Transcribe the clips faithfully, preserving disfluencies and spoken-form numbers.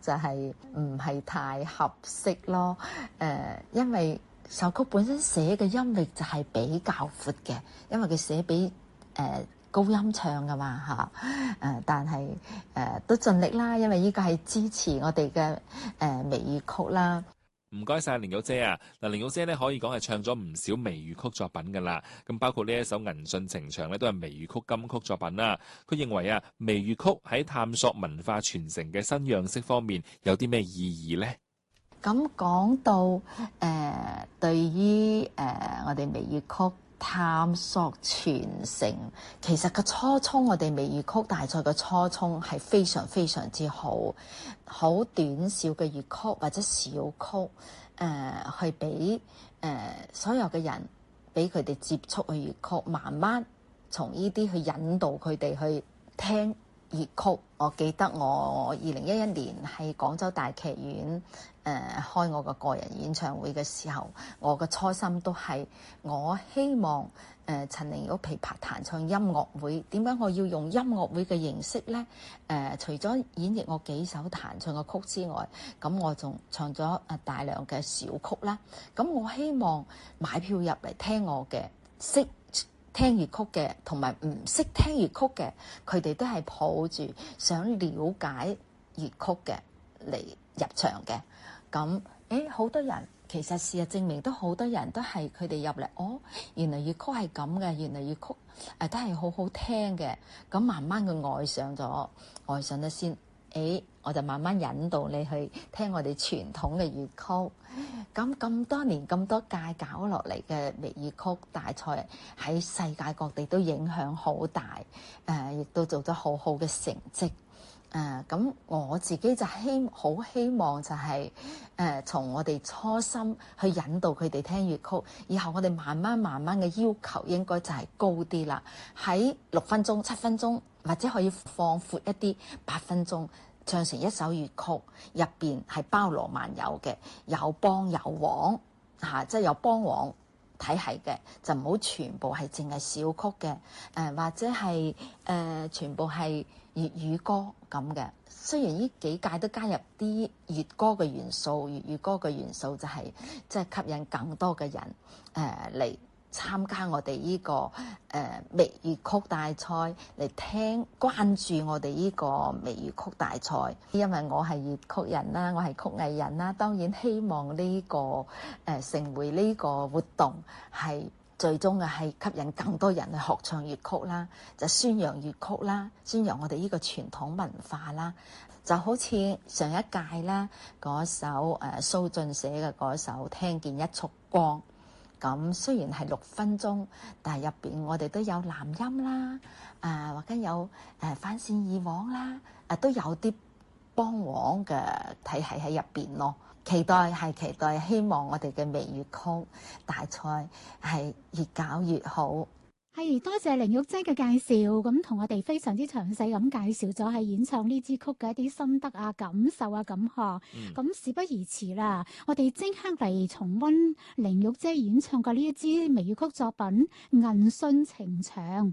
就係唔係太合適咯。誒、呃，因為首曲本身寫嘅音域就係比較闊嘅，因為佢寫俾誒、呃、高音唱噶嘛嚇。誒、呃，但係誒、呃、都盡力啦，因為呢個係支持我哋嘅誒微粵曲啦。 唔該晒，玲玉姐啊！嗱，玲玉姐咧可以講係唱咗唔少微粵曲作品噶啦，咁包括呢一首《銀杏情長》咧，都係微粵曲金曲作品啦。佢認為啊，微粵曲喺探索文化傳承嘅新樣式方面有啲咩意義呢？ 咁講到誒、呃，對於誒、呃、我哋微粵曲探索傳承，其實個初衷，我哋微粵曲大賽嘅初衷係非常非常之好，好短小嘅粵曲或者小曲，誒、呃、去俾誒、呃、所有嘅人，俾佢哋接觸去粵曲，慢慢從呢啲去引導佢哋去聽粵曲。我記得我二零一一年喺廣州大劇院誒、呃、開我個個人演唱會嘅時候，我嘅初心都係我希望誒、呃、陳玲玉琵琶彈唱音樂會。點解我要用音樂會嘅形式呢？誒、呃，除咗演繹我幾首彈唱嘅曲之外，咁我仲唱咗誒大量嘅小曲啦。咁我希望買票入嚟聽我嘅識聽粵曲嘅同埋唔識聽粵曲嘅，佢哋都係抱住想了解粵曲嘅嚟入場嘅。咁誒好多人其實事實證明都好多人都係佢哋入嚟，哦，原來粵曲係咁嘅，原來粵曲誒、呃、都係好好聽嘅。咁慢慢佢愛上咗，愛上咗先。誒，我就慢慢引導你去聽我哋傳統嘅粵曲。咁咁多年咁多屆搞落嚟嘅微粵曲大賽，喺世界各地都影響好大，誒、呃，亦都做咗好好嘅成績。誒、呃，咁我自己就希好希望就係、是、誒、呃，從我哋初心去引導佢哋聽粵曲，以後我哋慢慢慢慢嘅要求應該就係高啲啦。喺六分鐘、七分鐘，或者可以放闊一啲，八分鐘唱成一首粵曲，入邊係包羅萬有嘅，有幫有黃嚇、啊，即係有幫黃體系嘅，就唔好全部係淨係小曲嘅，誒、呃、或者係誒、呃、全部係粵語歌咁嘅。雖然呢幾屆都加入啲粵歌嘅元素，粵語歌嘅元素就係即係吸引更多嘅人誒嚟、呃參加我哋呢、這個誒、呃、微粵曲大賽嚟聽，關注我哋呢個微粵曲大賽。因為我係粵曲人啦，我係曲藝人啦，當然希望呢、這個誒、呃、成為呢個活動係最終嘅係吸引更多人去學唱粵曲啦，就宣揚粵曲啦，宣揚我哋呢個傳統文化啦。就好似上一屆啦嗰首誒、呃、蘇雋寫嘅嗰首《聽見一束光》。咁雖然係六分鐘，但係入邊我哋都有南音啦，啊或者有誒翻線耳黃啦，啊都有啲幫黃嘅體系喺入邊咯。期待係期待，希望我哋嘅微粵曲大賽係越搞越好。 係，多謝玲玉姐嘅介紹，咁同我哋非常之詳細咁介紹咗係演唱呢支曲嘅一啲心得啊、感受啊咁嗬。咁、嗯、事不宜遲啦，我哋即刻嚟重溫玲玉姐演唱嘅呢一支微粵曲作品《銀杏情長》。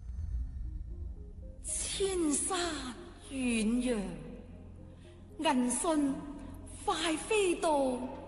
千山遠揚，銀杏快飛到